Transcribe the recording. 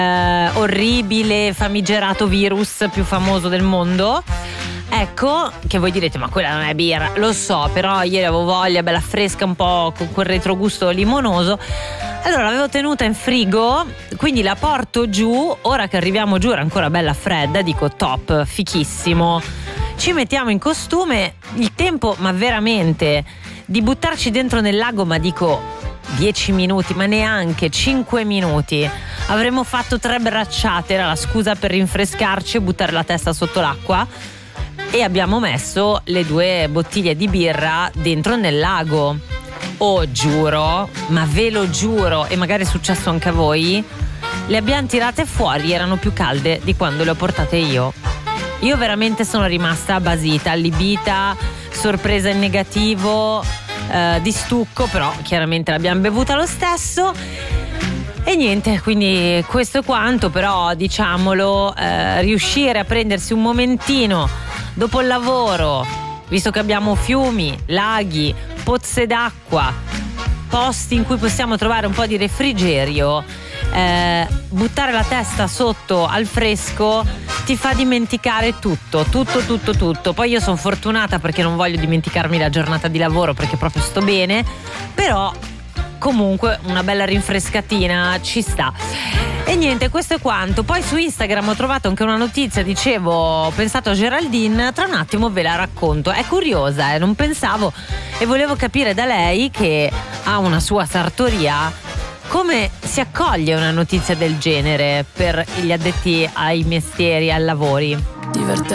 orribile famigerato virus più famoso del mondo. Ecco, che voi direte, ma quella non è birra. Lo so, però ieri avevo voglia, bella fresca, un po' con quel retrogusto limonoso. Allora l'avevo tenuta in frigo, quindi la porto giù. Ora che arriviamo giù era ancora bella fredda, dico top, fichissimo. Ci mettiamo in costume, il tempo, ma veramente, di buttarci dentro nel lago, ma dico 10 minuti, ma neanche 5 minuti. Avremmo fatto 3 bracciate, era la scusa per rinfrescarci e buttare la testa sotto l'acqua. E abbiamo messo le 2 bottiglie di birra dentro nel lago. Oh, giuro, ma ve lo giuro, e magari è successo anche a voi, le abbiamo tirate fuori, erano più calde di quando le ho portate io. Io veramente sono rimasta basita, allibita, sorpresa in negativo, di stucco, però chiaramente l'abbiamo bevuta lo stesso. E niente, quindi questo è quanto, però diciamolo, riuscire a prendersi un momentino dopo il lavoro, visto che abbiamo fiumi, laghi, pozze d'acqua, posti in cui possiamo trovare un po' di refrigerio, buttare la testa sotto al fresco ti fa dimenticare tutto. Poi io sono fortunata perché non voglio dimenticarmi la giornata di lavoro, perché proprio sto bene, però comunque una bella rinfrescatina ci sta. E niente, questo è quanto. Poi su Instagram ho trovato anche una notizia, dicevo, ho pensato a Geraldine, tra un attimo ve la racconto. È curiosa, non pensavo, e volevo capire da lei, che ha una sua sartoria, come si accoglie una notizia del genere per gli addetti ai mestieri, ai lavori.